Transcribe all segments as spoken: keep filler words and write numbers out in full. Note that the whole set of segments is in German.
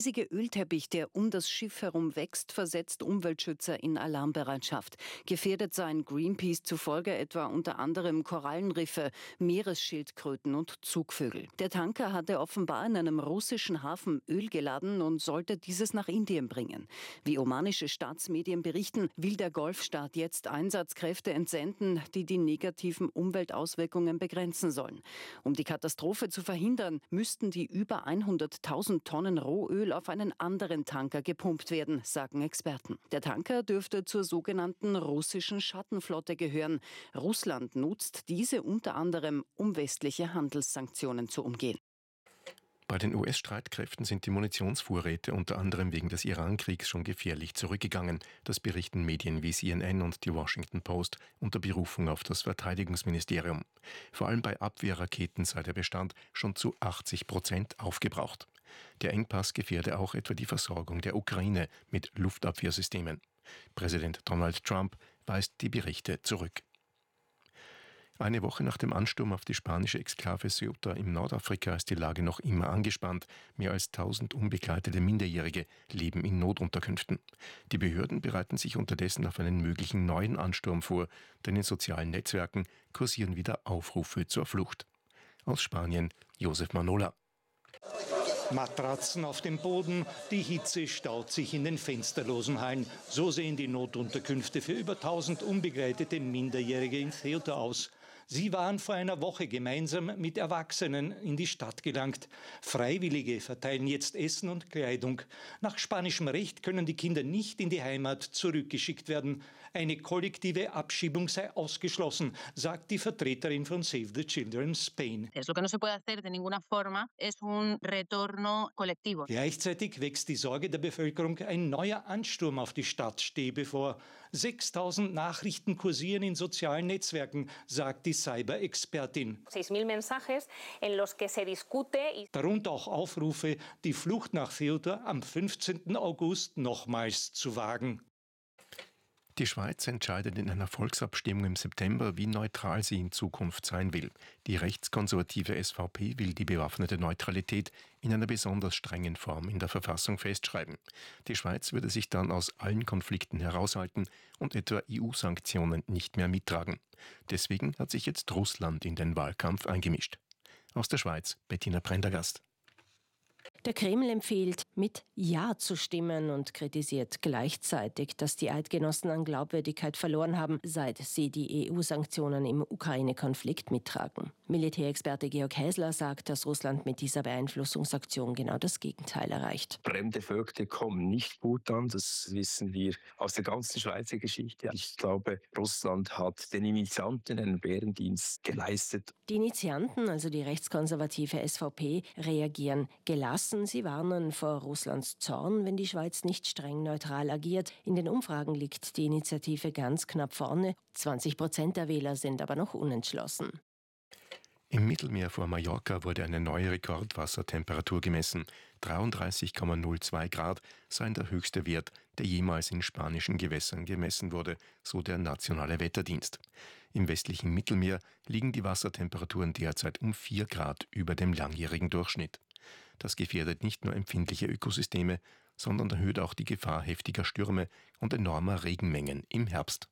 Der riesige Ölteppich, der um das Schiff herum wächst, versetzt Umweltschützer in Alarmbereitschaft. Gefährdet seien Greenpeace zufolge etwa unter anderem Korallenriffe, Meeresschildkröten und Zugvögel. Der Tanker hatte offenbar in einem russischen Hafen Öl geladen und sollte dieses nach Indien bringen. Wie omanische Staatsmedien berichten, will der Golfstaat jetzt Einsatzkräfte entsenden, die die negativen Umweltauswirkungen begrenzen sollen. Um die Katastrophe zu verhindern, müssten die über hunderttausend Tonnen Rohöl auf einen anderen Tanker gepumpt werden, sagen Experten. Der Tanker dürfte zur sogenannten russischen Schattenflotte gehören. Russland nutzt diese unter anderem, um westliche Handelssanktionen zu umgehen. Bei den U S-Streitkräften sind die Munitionsvorräte unter anderem wegen des Iran-Kriegs schon gefährlich zurückgegangen. Das berichten Medien wie C N N und die Washington Post unter Berufung auf das Verteidigungsministerium. Vor allem bei Abwehrraketen sei der Bestand schon zu achtzig Prozent aufgebraucht. Der Engpass gefährde auch etwa die Versorgung der Ukraine mit Luftabwehrsystemen. Präsident Donald Trump weist die Berichte zurück. Eine Woche nach dem Ansturm auf die spanische Exklave Ceuta im Nordafrika ist die Lage noch immer angespannt. Mehr als tausend unbegleitete Minderjährige leben in Notunterkünften. Die Behörden bereiten sich unterdessen auf einen möglichen neuen Ansturm vor, denn in sozialen Netzwerken kursieren wieder Aufrufe zur Flucht. Aus Spanien, Josef Manola. Matratzen auf dem Boden, die Hitze staut sich in den fensterlosen Hallen. So sehen die Notunterkünfte für über tausend unbegleitete Minderjährige in Ceuta aus. Sie waren vor einer Woche gemeinsam mit Erwachsenen in die Stadt gelangt. Freiwillige verteilen jetzt Essen und Kleidung. Nach spanischem Recht können die Kinder nicht in die Heimat zurückgeschickt werden. Eine kollektive Abschiebung sei ausgeschlossen, sagt die Vertreterin von Save the Children Spain. Lo que no se puede hacer de ninguna forma es un retorno colectivo. Gleichzeitig wächst die Sorge der Bevölkerung, ein neuer Ansturm auf die Stadt stehe bevor. sechstausend Nachrichten kursieren in sozialen Netzwerken, sagt die Cyber-Expertin. Darunter auch Aufrufe, die Flucht nach Ceuta am fünfzehnten August nochmals zu wagen. Die Schweiz entscheidet in einer Volksabstimmung im September, wie neutral sie in Zukunft sein will. Die rechtskonservative S V P will die bewaffnete Neutralität in einer besonders strengen Form in der Verfassung festschreiben. Die Schweiz würde sich dann aus allen Konflikten heraushalten und etwa E U-Sanktionen nicht mehr mittragen. Deswegen hat sich jetzt Russland in den Wahlkampf eingemischt. Aus der Schweiz, Bettina Prendergast. Der Kreml empfiehlt, mit Ja zu stimmen und kritisiert gleichzeitig, dass die Eidgenossen an Glaubwürdigkeit verloren haben, seit sie die E U-Sanktionen im Ukraine-Konflikt mittragen. Militärexperte Georg Häsler sagt, dass Russland mit dieser Beeinflussungsaktion genau das Gegenteil erreicht. Fremde Völker kommen nicht gut an, das wissen wir aus der ganzen Schweizer Geschichte. Ich glaube, Russland hat den Initianten einen Bärendienst geleistet. Die Initianten, also die rechtskonservative S V P, reagieren gelassen. Sie warnen vor Russlands Zorn, wenn die Schweiz nicht streng neutral agiert. In den Umfragen liegt die Initiative ganz knapp vorne. zwanzig Prozent der Wähler sind aber noch unentschlossen. Im Mittelmeer vor Mallorca wurde eine neue Rekordwassertemperatur gemessen. dreiunddreißig Komma null zwei Grad seien der höchste Wert, der jemals in spanischen Gewässern gemessen wurde, so der nationale Wetterdienst. Im westlichen Mittelmeer liegen die Wassertemperaturen derzeit um vier Grad über dem langjährigen Durchschnitt. Das gefährdet nicht nur empfindliche Ökosysteme, sondern erhöht auch die Gefahr heftiger Stürme und enormer Regenmengen im Herbst.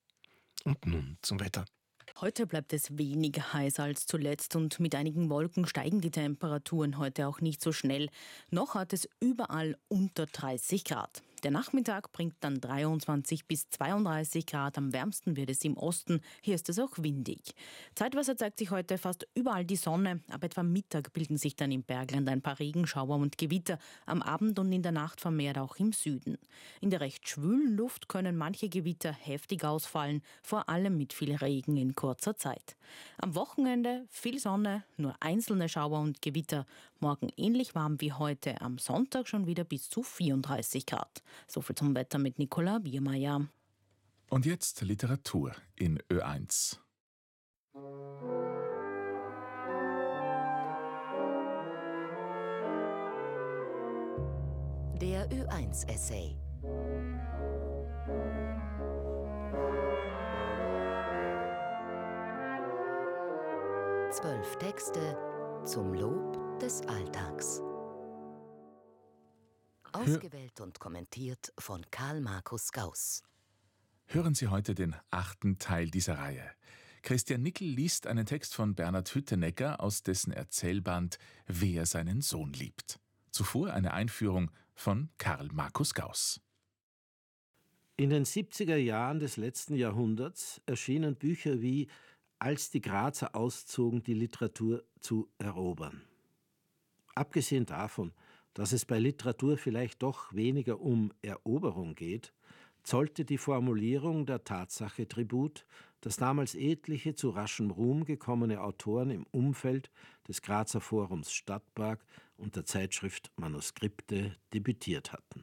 Und nun zum Wetter. Heute bleibt es weniger heiß als zuletzt und mit einigen Wolken steigen die Temperaturen heute auch nicht so schnell. Noch hat es überall unter dreißig Grad. Der Nachmittag bringt dann dreiundzwanzig bis zweiunddreißig Grad. Am wärmsten wird es im Osten. Hier ist es auch windig. Zeitweise zeigt sich heute fast überall die Sonne. Ab etwa Mittag bilden sich dann im Bergland ein paar Regenschauer und Gewitter. Am Abend und in der Nacht vermehrt auch im Süden. In der recht schwülen Luft können manche Gewitter heftig ausfallen. Vor allem mit viel Regen in kurzer Zeit. Am Wochenende viel Sonne, nur einzelne Schauer und Gewitter. Morgen ähnlich warm wie heute. Am Sonntag schon wieder bis zu vierunddreißig Grad. Soviel zum Wetter mit Nicola Biermeier. Und jetzt Literatur in Ö eins. Der Ö eins Essay. Zwölf Texte zum Lob des Alltags. Ausgewählt und kommentiert von Karl Markus Gauss. Hören Sie heute den achten Teil dieser Reihe. Christian Nickel liest einen Text von Bernhard Hüttenecker aus dessen Erzählband »Wer seinen Sohn liebt«. Zuvor eine Einführung von Karl Markus Gauss. In den siebziger Jahren des letzten Jahrhunderts erschienen Bücher wie »Als die Grazer auszogen, die Literatur zu erobern«. Abgesehen davon, dass es bei Literatur vielleicht doch weniger um Eroberung geht, zollte die Formulierung der Tatsache Tribut, dass damals etliche zu raschem Ruhm gekommene Autoren im Umfeld des Grazer Forums Stadtpark und der Zeitschrift Manuskripte debütiert hatten.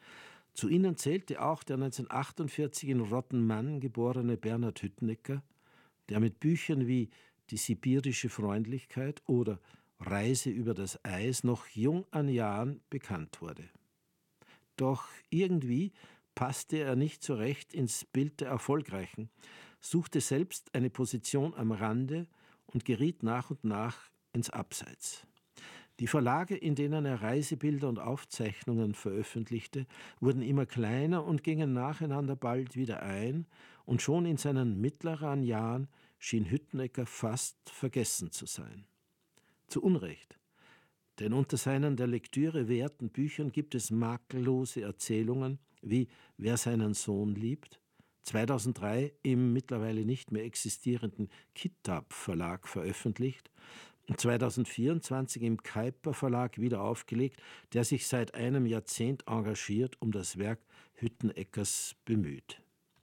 Zu ihnen zählte auch der neunzehnhundertachtundvierzig in Rottenmann geborene Bernhard Hüttenecker, der mit Büchern wie Die sibirische Freundlichkeit oder Reise über das Eis noch jung an Jahren bekannt wurde. Doch irgendwie passte er nicht so recht ins Bild der Erfolgreichen, suchte selbst eine Position am Rande und geriet nach und nach ins Abseits. Die Verlage, in denen er Reisebilder und Aufzeichnungen veröffentlichte, wurden immer kleiner und gingen nacheinander bald wieder ein, und schon in seinen mittleren Jahren schien Hüttenecker fast vergessen zu sein. Zu Unrecht, denn unter seinen der Lektüre werten Büchern gibt es makellose Erzählungen wie Wer seinen Sohn liebt, zweitausenddrei im mittlerweile nicht mehr existierenden Kitab Verlag veröffentlicht und zweitausendvierundzwanzig im Kuiper Verlag wieder aufgelegt, der sich seit einem Jahrzehnt engagiert, um das Werk Hütteneckers bemüht.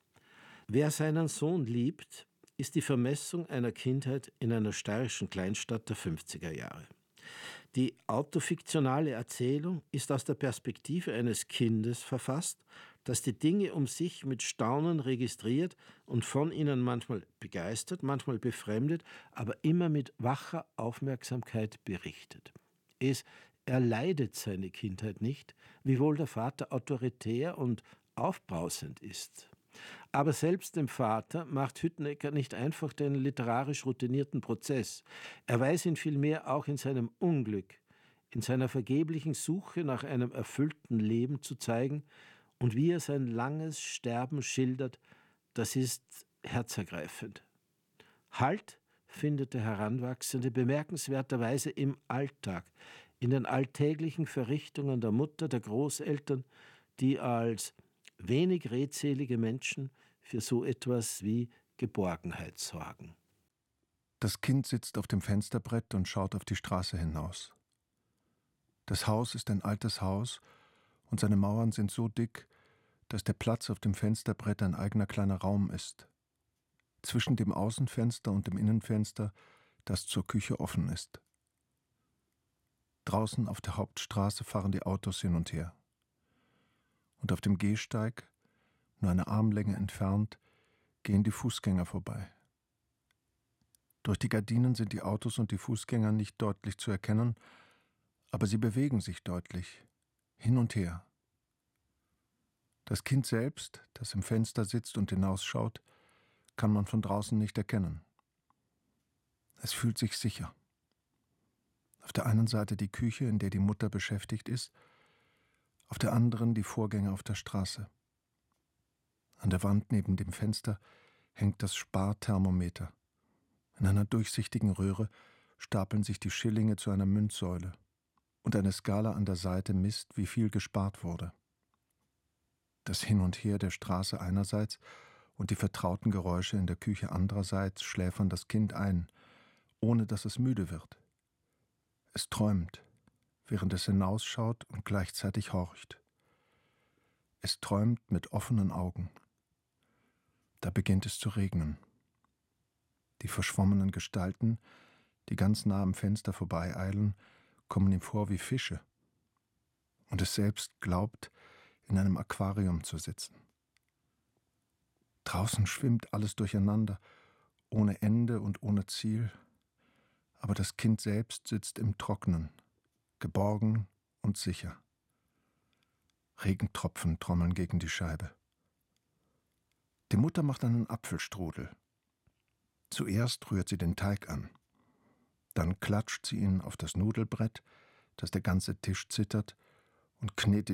Wer seinen Sohn liebt, ist die Vermessung einer Kindheit in einer steirischen Kleinstadt der fünfziger Jahre. Die autofiktionale Erzählung ist aus der Perspektive eines Kindes verfasst, das die Dinge um sich mit Staunen registriert und von ihnen manchmal begeistert, manchmal befremdet, aber immer mit wacher Aufmerksamkeit berichtet. Es erleidet seine Kindheit nicht, wiewohl der Vater autoritär und aufbrausend ist. Aber selbst dem Vater macht Hüttenecker nicht einfach den literarisch routinierten Prozess. Er weiß ihn vielmehr auch in seinem Unglück, in seiner vergeblichen Suche nach einem erfüllten Leben zu zeigen, und wie er sein langes Sterben schildert, das ist herzergreifend. Halt findet der Heranwachsende bemerkenswerterweise im Alltag, in den alltäglichen Verrichtungen der Mutter, der Großeltern, die als wenig redselige Menschen für so etwas wie Geborgenheit sorgen. Das Kind sitzt auf dem Fensterbrett und schaut auf die Straße hinaus. Das Haus ist ein altes Haus und seine Mauern sind so dick, dass der Platz auf dem Fensterbrett ein eigener kleiner Raum ist. Zwischen dem Außenfenster und dem Innenfenster, das zur Küche offen ist. Draußen auf der Hauptstraße fahren die Autos hin und her. Und auf dem Gehsteig, nur eine Armlänge entfernt, gehen die Fußgänger vorbei. Durch die Gardinen sind die Autos und die Fußgänger nicht deutlich zu erkennen, aber sie bewegen sich deutlich, hin und her. Das Kind selbst, das im Fenster sitzt und hinausschaut, kann man von draußen nicht erkennen. Es fühlt sich sicher. Auf der einen Seite die Küche, in der die Mutter beschäftigt ist, auf der anderen die Vorgänge auf der Straße. An der Wand neben dem Fenster hängt das Sparthermometer. In einer durchsichtigen Röhre stapeln sich die Schillinge zu einer Münzsäule. Und eine Skala an der Seite misst, wie viel gespart wurde. Das Hin und Her der Straße einerseits und die vertrauten Geräusche in der Küche andererseits schläfern das Kind ein, ohne dass es müde wird. Es träumt, während es hinausschaut und gleichzeitig horcht. Es träumt mit offenen Augen. Da beginnt es zu regnen. Die verschwommenen Gestalten, die ganz nah am Fenster vorbeieilen, kommen ihm vor wie Fische. Und es selbst glaubt, in einem Aquarium zu sitzen. Draußen schwimmt alles durcheinander, ohne Ende und ohne Ziel, aber das Kind selbst sitzt im Trocknen, geborgen und sicher. Regentropfen trommeln gegen die Scheibe. Die Mutter macht einen Apfelstrudel. Zuerst rührt sie den Teig an. Dann klatscht sie ihn auf das Nudelbrett, dass der ganze Tisch zittert, und knetet